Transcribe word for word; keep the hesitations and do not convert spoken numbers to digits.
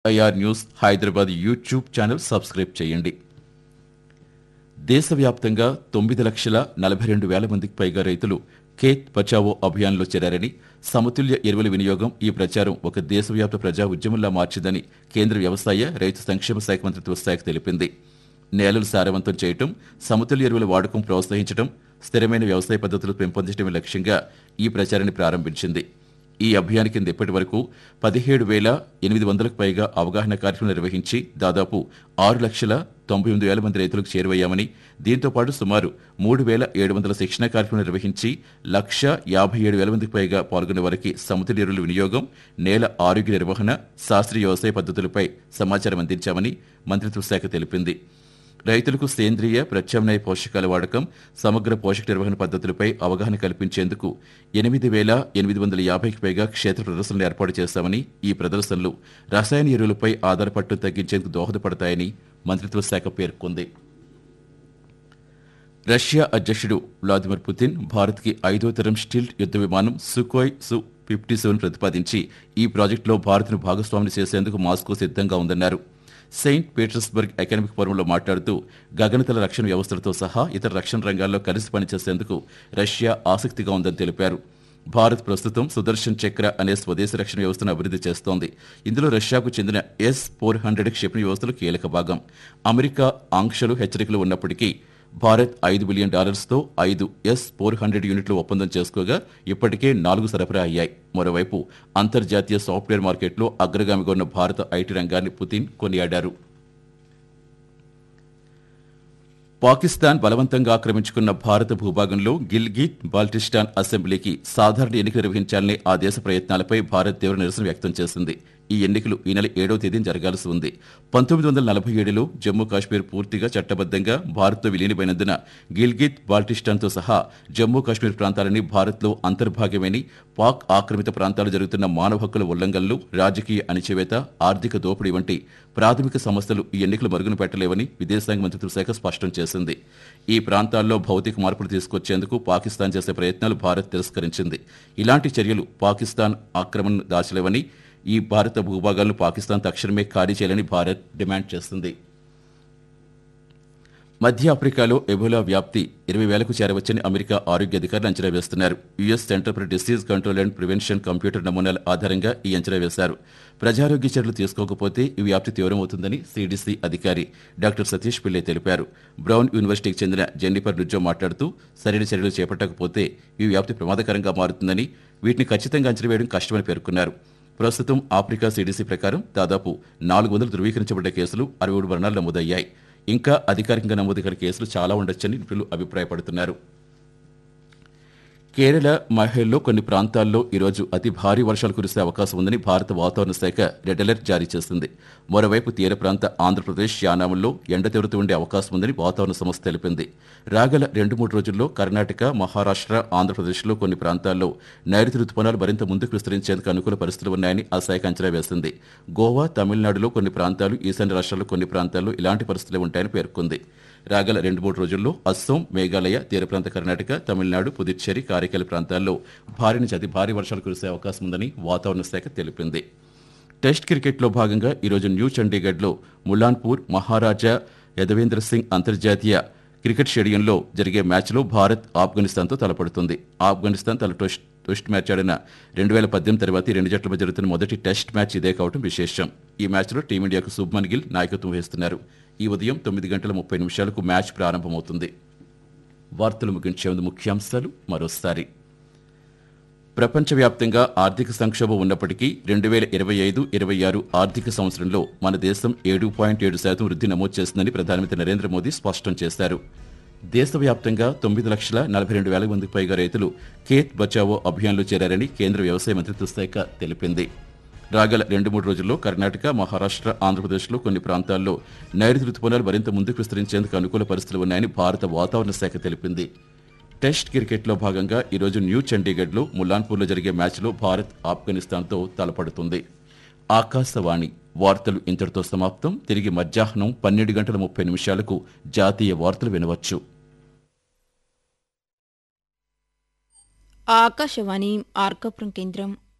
IR news Hyderabad YouTube channel subscribe చేయండి. దేశవ్యాప్తంగా తొమ్మిది లక్షల నలభై రెండు వేల మందికి పైగా రైతులు ఖేత్ బచావో అభియాన్లో చేరారని, సమతుల్య ఎరువుల వినియోగం ఈ ప్రచారం ఒక దేశవ్యాప్త ప్రజా ఉద్యమంలా మార్చిందని కేంద్ర వ్యవసాయ, రైతు సంక్షేమ శాఖ మంత్రిత్వ శాఖ తెలిపింది. నేలలు సారవంతం చేయటం, సమతుల్య ఎరువుల వాడకం ప్రోత్సహించడం, స్థిరమైన వ్యవసాయ పద్ధతులు పెంపొందించడమే లక్ష్యంగా ఈ ప్రచారాన్ని ప్రారంభించింది. ఈ అభియాన్ కింద ఇప్పటి వరకు పదిహేడు వేల ఎనిమిది వందలకు పైగా అవగాహన కార్యక్రమాలు నిర్వహించి దాదాపు ఆరు లక్షల తొంభై ఎనిమిది వేల మంది రైతులకు చేరువయ్యామని, దీంతో పాటు సుమారు మూడు వేల ఏడు వందల శిక్షణ కార్యక్రమాలు నిర్వహించి లక్ష యాభై ఏడు వేల మందికి పైగా పాల్గొనే వారికి సమతుల్య ఎరువుల వినియోగం, నేల ఆరోగ్య నిర్వహణ, శాస్త్రీయ వ్యవసాయ పద్ధతులపై సమాచారం అందించామని మంత్రిత్వ శాఖ తెలిపింది. రైతులకు సేంద్రియ, ప్రత్యామ్నాయ పోషకాల వాడకం, సమగ్ర పోషక నిర్వహణ పద్ధతులపై అవగాహన కల్పించేందుకు ఎనిమిది వేల ఎనిమిది వందల యాభైకి పైగా క్షేత్ర ప్రదర్శనలు ఏర్పాటు చేశామని, ఈ ప్రదర్శనలు రసాయన ఎరువులపై ఆధారపడటం తగ్గించేందుకు దోహదపడతాయని మంత్రిత్వ శాఖ పేర్కొంది. రష్యా అధ్యక్షుడు వ్లాదిమిర్ పుతిన్ భారత్కి ఐదో తరం స్టీల్త్ యుద్ధ విమానం సుఖోయ్ సు ఫిఫ్టీ సెవెన్ ప్రతిపాదించి ఈ ప్రాజెక్టులో భారత్ను భాగస్వామిని చేసేందుకు మాస్కో సిద్ధంగా ఉందన్నారు. సెయింట్ పీటర్స్బర్గ్ ఎకనామిక్ ఫోరంలో మాట్లాడుతూ గగనతల రక్షణ వ్యవస్థలతో సహా ఇతర రక్షణ రంగాల్లో కలిసి పనిచేసేందుకు రష్యా ఆసక్తిగా ఉందని తెలిపారు. భారత్ ప్రస్తుతం సుదర్శన్ చక్ర అనే స్వదేశీ రక్షణ వ్యవస్థను అభివృద్ధి చేస్తోంది. ఇందులో రష్యాకు చెందిన ఎస్ ఫోర్ హండ్రెడ్ క్షిపణి వ్యవస్థలు కీలక భాగం. అమెరికా ఆంక్షలు, హెచ్చరికలు ఉన్నప్పటికీ భారత్ ఐదు బిలియన్ డాలర్స్తో ఐదు ఎస్ ఫోర్ హండ్రెడ్ యూనిట్లు ఒప్పందం చేసుకోగా ఇప్పటికే నాలుగు సరఫరా అయ్యాయి. మరోవైపు అంతర్జాతీయ సాఫ్ట్వేర్ మార్కెట్లో అగ్రగామిగా ఉన్న భారత ఐటీ రంగాన్ని పుతిన్ కొనియాడారు. పాకిస్తాన్ బలవంతంగా ఆక్రమించుకున్న భారత భూభాగంలో గిల్గిట్ బాల్టిస్టాన్ అసెంబ్లీకి సాధారణ ఎన్నికలు నిర్వహించాలనే ఆ దేశ ప్రయత్నాలపై భారత్ తీవ్ర నిరసన వ్యక్తం చేసింది. ఈ ఎన్నికలు ఈ నెల ఏడవ తేదీన జరగాల్సి ఉంది. పంతొమ్మిది వందల నలభై ఏడులో జమ్మూ కాశ్మీర్ పూర్తిగా చట్టబద్దంగా భారత్తో విలీనమైనందున గిల్గిట్ బాల్టిస్టాన్తో సహా జమ్మూ కాశ్మీర్ ప్రాంతాలని భారత్లో అంతర్భాగమని, పాక్ ఆక్రమిత ప్రాంతాలు జరుగుతున్న మానవ హక్కుల ఉల్లంఘనలు, రాజకీయ అణిచివేత, ఆర్థిక దోపిడీ వంటి ప్రాథమిక సమస్యలు ఈ ఎన్నికలు మరుగున పెట్టలేవని విదేశాంగ మంత్రిత్వ శాఖ స్పష్టం చేసింది. ఈ ప్రాంతాల్లో భౌతిక మార్పులు తీసుకొచ్చేందుకు పాకిస్తాన్ చేసే ప్రయత్నాలు భారత్ తిరస్కరించింది. ఇలాంటి చర్యలు పాకిస్తాన్ ఆక్రమణను దాచలేవని, ఈ భారత భూభాగాలను పాకిస్తాన్ తక్షణమే ఖాళీ చేయాలని భారత్ డిమాండ్ చేస్తుంది. మధ్య ఆఫ్రికాలో ఎబోలా వ్యాప్తి ఇరవై వేలకు చేరవచ్చని అమెరికా ఆరోగ్య అధికారులు అంచనా వేస్తున్నారు. US centre for disease control and prevention computer నమూనాల ఆధారంగా ఈ అంచనా వేశారు. ప్రజారోగ్య చర్యలు తీసుకోకపోతే ఈ వ్యాప్తి తీవ్రమవుతుందని సిడిసి అధికారి డాక్టర్ సతీష్ పిల్లే తెలిపారు. బ్రౌన్ యూనివర్సిటీకి చెందిన జెన్నిఫర్ రుజ్జో మాట్లాడుతూ సరైన చర్యలు చేపట్టకపోతే ఈ వ్యాప్తి ప్రమాదకరంగా మారుతుందని, వీటిని ఖచ్చితంగా అంచనా వేయడం కష్టమని పేర్కొన్నారు. ప్రస్తుతం ఆఫ్రికా సిడిసి ప్రకారం దాదాపు నాలుగు వందలు ధృవీకరించబడ్డ కేసులు అరవై ఏడు మరణాలు నమోదయ్యాయి. ఇంకా అధికారికంగా నమోదు కాని కేసులు చాలా ఉండొచ్చని నిపుణులు అభిప్రాయపడుతున్నారు. కేరళ, మహేల్లో కొన్ని ప్రాంతాల్లో ఈరోజు అతి భారీ వర్షాలు కురిసే అవకాశం ఉందని భారత వాతావరణ శాఖ రెడ్ అలర్ట్ జారీ చేసింది. మరోవైపు తీర ప్రాంత ఆంధ్రప్రదేశ్, యానాంలో ఎండ తీవ్రత ఉండే అవకాశం ఉందని వాతావరణ సంస్థ తెలిపింది. రాగల రెండు మూడు రోజుల్లో కర్ణాటక, మహారాష్ట్ర, ఆంధ్రప్రదేశ్లో కొన్ని ప్రాంతాల్లో నైరుతి రుతుపవనాలు మరింత ముందుకు విస్తరించేందుకు అనుకూల పరిస్థితులు ఉన్నాయని ఆ శాఖ అంచనా వేసింది. గోవా, తమిళనాడులో కొన్ని ప్రాంతాలు, ఈశాన్య రాష్ట్రాల్లో కొన్ని ప్రాంతాల్లో ఇలాంటి పరిస్థితులే ఉంటాయని పేర్కొంది. రాగల రెండు మూడు రోజుల్లో అస్సోం, మేఘాలయ, తీర ప్రాంత కర్ణాటక, తమిళనాడు, పుదుచ్చేరి, కారైకాల ప్రాంతాల్లో భారీ నుంచి అతి భారీ వర్షాలు కురిసే అవకాశం ఉందని వాతావరణ శాఖ తెలిపింది. టెస్ట్ క్రికెట్లో భాగంగా ఈరోజు న్యూ చండీగఢ్లో ములాన్పూర్ మహారాజా యదవేంద్ర సింగ్ అంతర్జాతీయ క్రికెట్ స్టేడియంలో జరిగే మ్యాచ్లో భారత్ ఆఫ్ఘనిస్తాన్తో తలపడుతుంది. ఆఫ్ఘనిస్తాన్ తల టెస్ట్ టెస్ట్ మ్యాచ్ ఆడిన రెండు వేల పద్దెనిమిది తర్వాత ఈ రెండు జట్ల మధ్య జరుగుతున్న మొదటి టెస్ట్ మ్యాచ్ ఇదే కావడం విశేషం. ఈ మ్యాచ్లో టీమిండియాకు శుభ్మన్ గిల్ నాయకత్వం వహిస్తున్నారు. ఈ ఉదయం తొమ్మిది గంటల ముప్పై నిమిషాలకు మ్యాచ్ ప్రారంభమవుతుంది. వార్తలు ముగించే ముందు ముఖ్యాంశాలు మరోసారి. ప్రపంచవ్యాప్తంగా ఆర్థిక సంక్షోభం ఉన్నప్పటికీ రెండు వేల ఇరవై ఐదు ఇరవై ఆరు ఆర్థిక సంవత్సరంలో మన దేశం ఏడు పాయింట్ ఏడు శాతం వృద్ధి నమోదు చేసిందని ప్రధానమంత్రి నరేంద్ర మోదీ స్పష్టం చేశారు. దేశవ్యాప్తంగా తొమ్మిది లక్షల నలభై రెండు వేల మందికి పైగా రైతులు ఖేత్ బచావో అభియాన్లో చేరారని కేంద్ర వ్యవసాయ మంత్రిత్వ శాఖ తెలిపింది. రాగల రెండు మూడు రోజుల్లో కర్ణాటక, మహారాష్ట్ర, ఆంధ్రప్రదేశ్లో కొన్ని ప్రాంతాల్లో నైరుతి రుతుపవనాలు మరింత ముందుకు విస్తరించేందుకు అనుకూల పరిస్థితులు ఉన్నాయని భారత వాతావరణ శాఖ తెలిపింది. టెస్ట్ క్రికెట్లో భాగంగా ఈరోజు న్యూ చండీగఢ్లో ములాన్పూర్లో జరిగే మ్యాచ్లో భారత్ ఆఫ్ఘనిస్తాన్తో తలపడుతుంది. ఆకాశవాణి వార్తలు ఇంతటితో సమాప్తం. తిరిగి మధ్యాహ్నం పన్నెండు గంటల ముప్పై నిమిషాలకు జాతీయ వార్తలు వినవచ్చు. ఆకాశవాణి మార్కాపురం కేంద్రం